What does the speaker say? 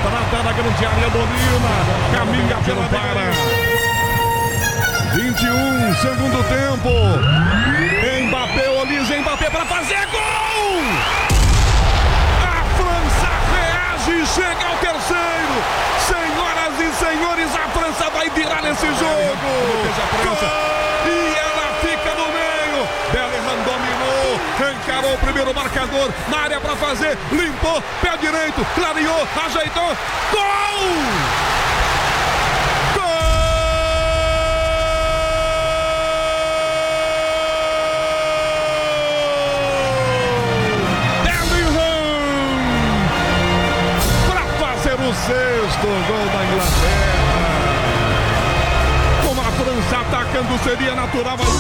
Trata da grande área, domina. Caminha pela para. 21, segundo tempo. Mbappé, Olise, Mbappé para fazer gol! A França reage e chega ao terceiro. Senhoras e senhores, a França vai virar esse jogo. E ela fica no meio. Bellingham dominou, encarou o primeiro marcador na área para fazer, limpou, pé direito, clareou, ajeitou. Gol! O sexto gol da Inglaterra. Com a França atacando, seria natural.